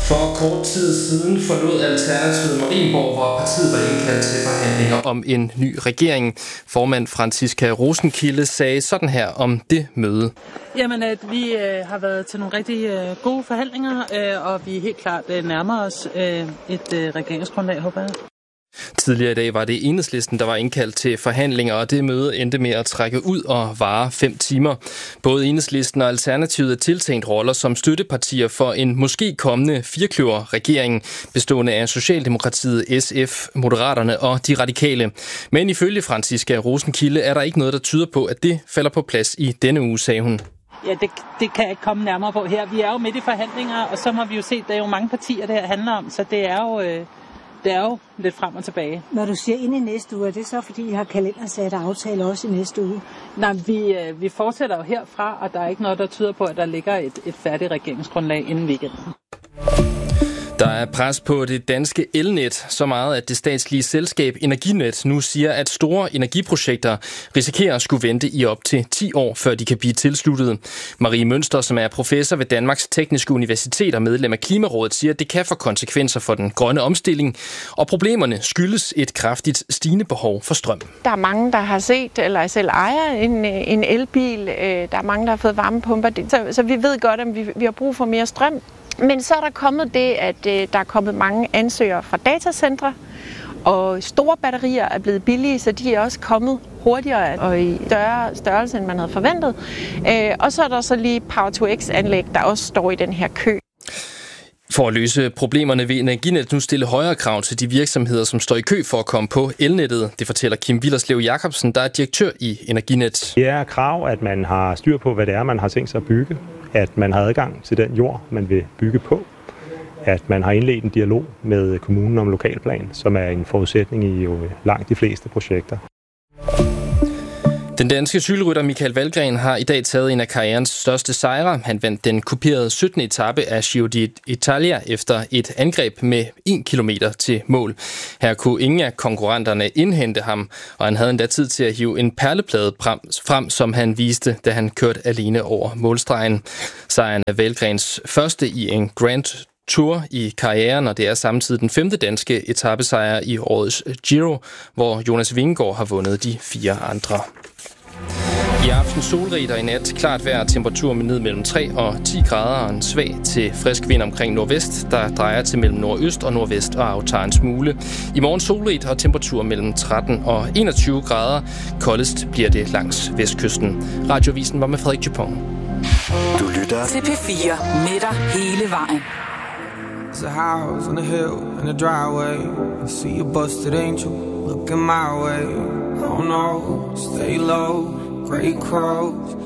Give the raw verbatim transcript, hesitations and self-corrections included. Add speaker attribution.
Speaker 1: For kort tid siden forlod Alternativet Marienborg, hvor partiet var indkaldt til forhandlinger om en ny regering. Formand Franciska Rosenkilde sagde sådan her om det møde.
Speaker 2: Jamen, at vi øh, har været til nogle rigtig øh, gode forhandlinger, øh, og vi helt klart øh, nærmer os øh, et øh, regeringsgrundlag, håber jeg.
Speaker 1: Tidligere i dag var det Enhedslisten, der var indkaldt til forhandlinger, og det møde endte med at trække ud og vare fem timer. Både Enhedslisten og Alternativet er tiltænkt roller som støttepartier for en måske kommende firkløver-regering, bestående af Socialdemokratiet, S F, Moderaterne og De Radikale. Men ifølge Franciska Rosenkilde er der ikke noget, der tyder på, at det falder på plads i denne uge, sagde hun.
Speaker 2: Ja, det, det kan jeg ikke komme nærmere på her. Vi er jo midt i forhandlinger, og så må vi jo se, at der er jo mange partier, det her handler om, så det er jo... Øh Det er jo lidt frem og tilbage.
Speaker 3: Når du siger ind i næste uge, er det så, fordi I har kalendersat aftale også i næste uge?
Speaker 2: Nej, vi, vi fortsætter jo herfra, og der er ikke noget, der tyder på, at der ligger et, et færdigt regeringsgrundlag inden weekenden.
Speaker 1: Der er pres på det danske elnet, så meget at det statslige selskab Energinet nu siger, at store energiprojekter risikerer at skulle vente i op til ti år, før de kan blive tilsluttet. Marie Mønster, som er professor ved Danmarks Tekniske Universitet og medlem af Klimarådet, siger, at det kan få konsekvenser for den grønne omstilling, og problemerne skyldes et kraftigt stigende behov for strøm.
Speaker 4: Der er mange, der har set eller selv ejer en, en elbil. Der er mange, der har fået varmepumper. Så, så vi ved godt, at vi, vi har brug for mere strøm. Men så er der kommet det, at øh, der er kommet mange ansøgere fra datacentre, og store batterier er blevet billige, så de er også kommet hurtigere og i større størrelse, end man havde forventet. Øh, og så er der så lige Power to X-anlæg, der også står i den her kø.
Speaker 1: For at løse problemerne vil Energinet nu stille højere krav til de virksomheder, som står i kø for at komme på elnettet. Det fortæller Kim Willerslev Jacobsen, der er direktør i Energinet.
Speaker 5: Det er krav, at man har styr på, hvad det er, man har tænkt sig at bygge. At man har adgang til den jord, man vil bygge på. At man har indledt en dialog med kommunen om lokalplan, som er en forudsætning i jo langt de fleste projekter.
Speaker 1: Den danske cykelrytter Michael Valgren har i dag taget en af karrierens største sejre. Han vandt den kuperede syttende etape af Giro d'Italia efter et angreb med en kilometer til mål. Her kunne ingen af konkurrenterne indhente ham, og han havde endda tid til at hive en perleplade frem, som han viste, da han kørte alene over målstregen. Sejren er Valgrens første i en Grand Tour i karrieren, og det er samtidig den femte danske etapesejr i årets Giro, hvor Jonas Vingegaard har vundet de fire andre. I aften solrigt og i nat klart vejr, temperatur med ned mellem tre og ti grader og en svag til frisk vind omkring nordvest, der drejer til mellem nordøst og nordvest og aftager en smule. I morgen solrigt og temperatur mellem tretten og enogtyve grader. Koldest bliver det langs vestkysten. Radiovisen var med Frederik Dupont.
Speaker 6: Du lytter til P fire med dig hele vejen.
Speaker 7: It's a house on a hill in a driveway. I see a busted angel looking my way. Oh no, stay low, great crows.